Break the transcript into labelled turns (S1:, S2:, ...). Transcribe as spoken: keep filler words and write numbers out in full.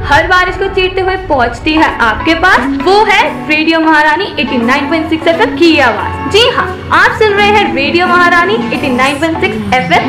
S1: हर बारिश को चीरते हुए पहुंचती है आपके पास। वो है रेडियो महारानी नवासी पॉइंट छह एफ एम की आवाज। जी हाँ, आप सुन रहे हैं रेडियो महारानी नवासी पॉइंट छह एफ एम